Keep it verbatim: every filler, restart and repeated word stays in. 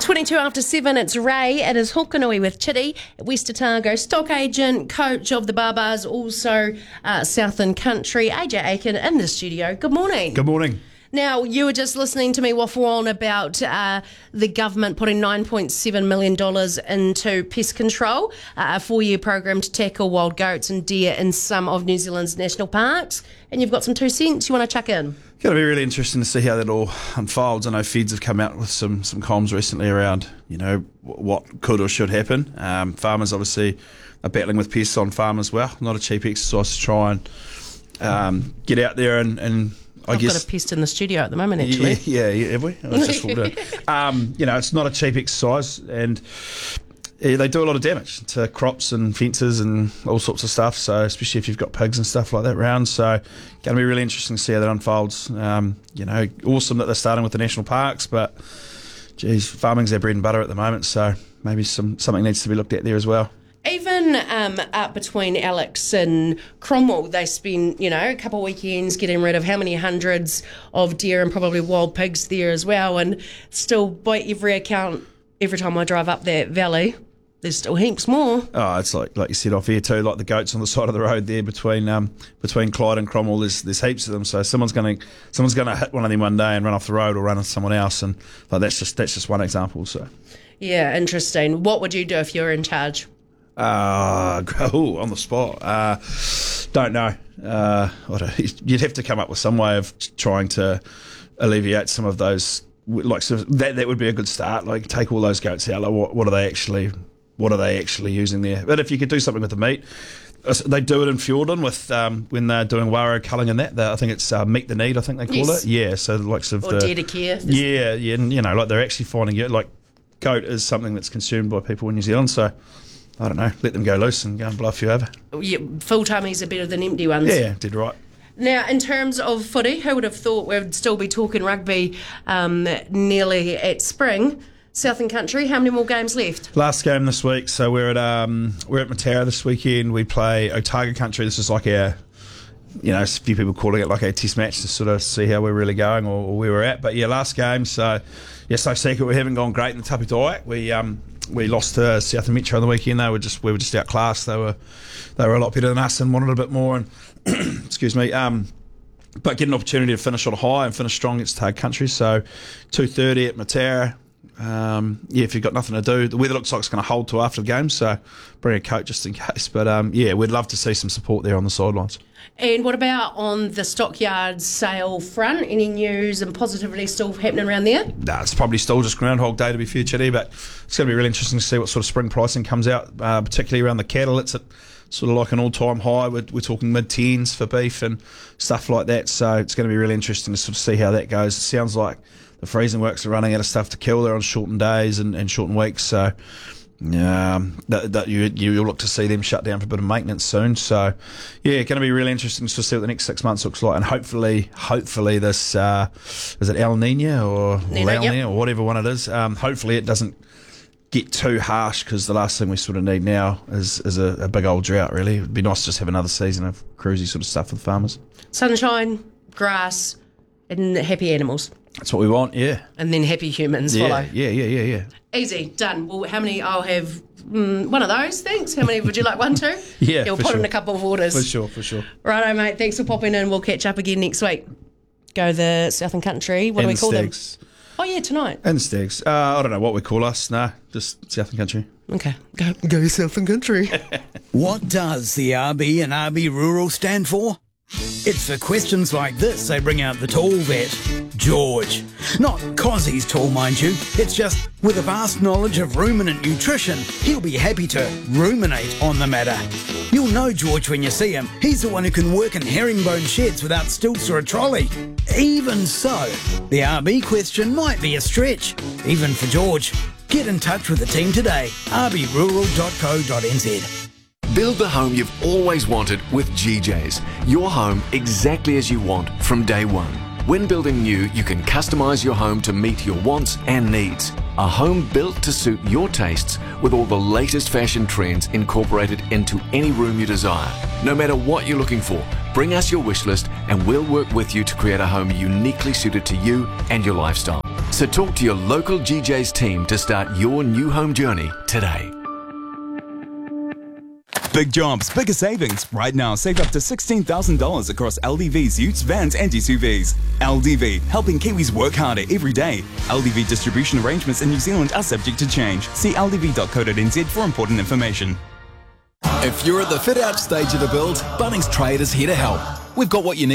twenty-two after seven, it's Ray. It is Hokanui with Chitty, West Otago, stock agent, coach of the Barbars, also uh, Southern Country. A J Aiken in the studio. Good morning. Good morning. Now, you were just listening to me waffle on about uh, the government putting nine point seven million dollars into pest control, uh, a four-year program to tackle wild goats and deer in some of New Zealand's national parks. And you've got some two cents you want to chuck in. Going to be really interesting to see how that all unfolds. I know Feds have come out with some, some comms recently around, you know, what could or should happen. Um, farmers obviously are battling with pests on farm as well. Not a cheap exercise to try and um, get out there and... and I I've guess, got a pest in the studio at the moment, actually. Yeah, yeah, have we? I was just walked in. Um, you know, it's not a cheap exercise, and yeah, they do a lot of damage to crops and fences and all sorts of stuff. So, especially if you've got pigs and stuff like that around. So, going to be really interesting to see how that unfolds. Um, you know, awesome that they're starting with the national parks, but geez, farming's their bread and butter at the moment. So, maybe some something needs to be looked at there as well. Even um, up between Alex and Cromwell, they spend, you know, a couple of weekends getting rid of how many hundreds of deer and probably wild pigs there as well. And still, by every account, every time I drive up that valley, there's still heaps more. Oh, it's like like you said off here too, like the goats on the side of the road there between um, between Clyde and Cromwell. There's there's heaps of them. So someone's going to someone's going to hit one of them one day and run off the road or run into someone else. And like that's just that's just one example. So yeah, interesting. What would you do if you were in charge? Uh, oh, on the spot. Uh, don't know. Uh, you'd have to come up with some way of trying to alleviate some of those. Like so that, that would be a good start. Like take all those goats out. Like what, what are they actually? What are they actually using there? But if you could do something with the meat, they do it in Fjorden with um, when they're doing waro culling and that. I think it's uh, meat the need. I think they call yes. it. Yeah. So the likes of or the deer to care. Yeah, yeah. And, you know, like they're actually finding it. Like goat is something that's consumed by people in New Zealand. So. I don't know, let them go loose and go and blow a few over. Yeah, full tummies are better than empty ones. Yeah, did right. Now, in terms of footy, who would have thought we'd still be talking rugby um, nearly at spring? Southern Country, how many more games left? Last game this week, so we're at um, we're at Mataura this weekend. We play Otago Country. This is like our, you know, a few people calling it like a test match to sort of see how we're really going or, or where we're at. But yeah, last game, so yeah, so secret we haven't gone great in the Tapu Dayak. We um. We lost to Southern Metro on the weekend. They were just we were just outclassed. They were they were a lot better than us and wanted a bit more. And excuse me, um, but get an opportunity to finish on a high and finish strong against Otago Country. So two thirty at Mataura. Um, yeah, if you've got nothing to do, the weather looks like it's going to hold to after the game. So bring a coat just in case. But um, yeah, we'd love to see some support there on the sidelines. And what about on the stockyard sale front? Any news and positivity still happening around there? Nah, it's probably still just Groundhog Day to be fair, Chitty, but it's going to be really interesting to see what sort of spring pricing comes out, uh, particularly around the cattle. It's at sort of like an all-time high. We're, we're talking mid-tens for beef and stuff like that, so it's going to be really interesting to sort of see how that goes. It sounds like the freezing works are running out of stuff to kill. They're on shortened days and, and shortened weeks, so... Um, that, that you you'll look to see them shut down for a bit of maintenance soon. So, yeah, going to be really interesting to see what the next six months looks like, and hopefully, hopefully this uh, is it El Nino or Nino, El Nino yep. or whatever one it is. Um, hopefully, it doesn't get too harsh because the last thing we sort of need now is is a, a big old drought. Really, it'd be nice to just have another season of cruisy sort of stuff for the farmers. Sunshine, grass, and happy animals. That's what we want, yeah. And then happy humans yeah, follow. Yeah, yeah, yeah, yeah. Easy, done. Well, how many? I'll have mm, one of those, thanks. How many would you like? One, two? Yeah, You'll for put sure. in a couple of orders. For sure, for sure. Righto, mate. Thanks for popping in. We'll catch up again next week. Go the Southern Country. What and do we call Stags. them? Oh, yeah, tonight. And Stags. Uh, I don't know what we call us. Nah, just Southern Country. Okay, go. Go Southern Country. What does the R B and R B Rural stand for? It's for questions like this they bring out the tall vet, George. Not 'cause he's tall, mind you. It's just with a vast knowledge of ruminant nutrition, he'll be happy to ruminate on the matter. You'll know George when you see him. He's the one who can work in herringbone sheds without stilts or a trolley. Even so, the R B question might be a stretch, even for George. Get in touch with the team today, r b rural dot co dot n z. Build the home you've always wanted with G J's. Your home exactly as you want from day one. When building new, you can customise your home to meet your wants and needs. A home built to suit your tastes with all the latest fashion trends incorporated into any room you desire. No matter what you're looking for, bring us your wish list and we'll work with you to create a home uniquely suited to you and your lifestyle. So talk to your local G J's team to start your new home journey today. Big jobs, bigger savings. Right now, save up to sixteen thousand dollars across L D V's utes, vans and S U Vs. L D V, helping Kiwis work harder every day. L D V distribution arrangements in New Zealand are subject to change. See l d v dot co dot n z for important information. If you're at the fit-out stage of a build, Bunnings Trade is here to help. We've got what you need.